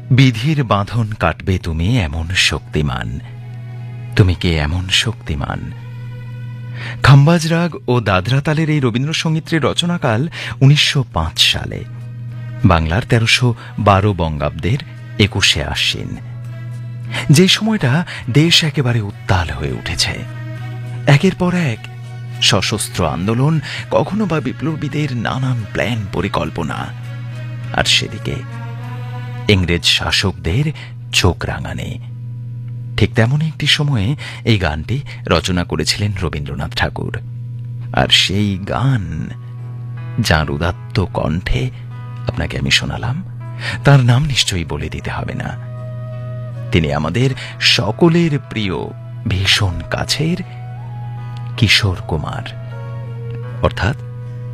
বিধির বাঁধন কাটবে তুমি এমন শক্তিমান, তুমি কে এমন শক্তিমান। খাম্বাজ রাগ ও দাদরা তালের এই রবীন্দ্রসঙ্গীতটির রচনাকাল ১৯০৫ সালে, বাংলার ১৩১২ বঙ্গাব্দের ২১শে আশ্বিন। যে সময়টা দেশ একেবারে উত্তাল হয়ে উঠেছে। একের পর এক সশস্ত্র আন্দোলন, কখনো বা বিপ্লবীদের নানান প্ল্যান পরিকল্পনা, আর সেদিকে ইংরেজ শাসকদের চোখ রাঙানি। ঠিক তেমনই একটি সময়ে এই গানটি রচনা করেছিলেন রবীন্দ্রনাথ ঠাকুর। আর সেই গান যার উদাত্ত কণ্ঠে আপনাকে আমি শোনালাম, তার নাম নিশ্চয়ই বলে দিতে হবে না। তিনি আমাদের সকলের প্রিয়, ভীষণ কাছের কিশোর কুমার, অর্থাৎ